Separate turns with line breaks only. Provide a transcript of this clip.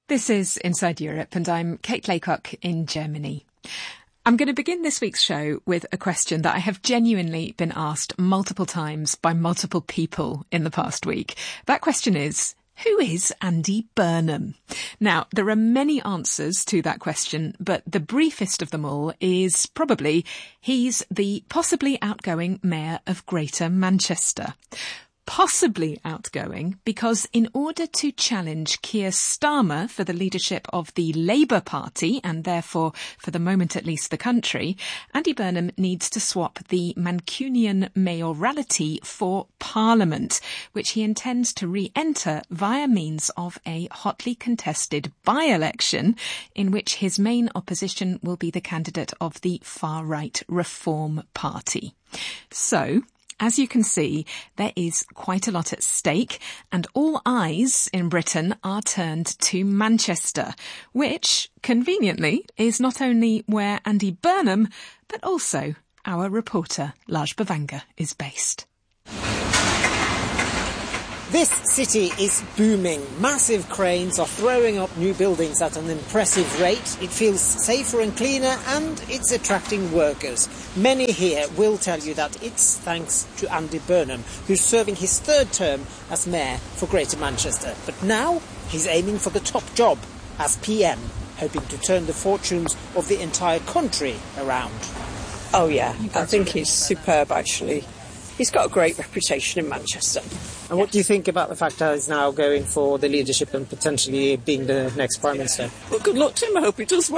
This is Inside Europe, and I'm Kate Laycock in Germany. I'm going to begin this week's show with a question that I have genuinely been asked multiple times by multiple people in the past week. That question is, who is Andy Burnham? Now, there are many answers to that question, but the briefest of them all is probably he's the possibly outgoing Mayor of Greater Manchester. Possibly outgoing because in order to challenge Keir Starmer for the leadership of the Labour Party, and therefore, for the moment at least, the country, Andy Burnham needs to swap the Mancunian mayoralty for Parliament, which he intends to re-enter via means of a hotly contested by-election in which his main opposition will be the candidate of the far-right Reform Party. So, as you can see, there is quite a lot at stake, and all eyes in Britain are turned to Manchester, which, conveniently, is not only where Andy Burnham, but also our reporter, Laj Bavanga, is based.
This city is booming. Massive cranes are throwing up new buildings at an impressive rate. It feels safer and cleaner, and it's attracting workers. Many here will tell you that it's thanks to Andy Burnham, who's serving his third term as mayor for Greater Manchester. But now he's aiming for the top job as PM, hoping to turn the fortunes of the entire country around.
Oh yeah, I think he's superb actually. He's got a great reputation in Manchester.
And what do you think about the fact that he's now going for the leadership and potentially being the next Prime Minister?
Well, good luck to him. I hope he does well.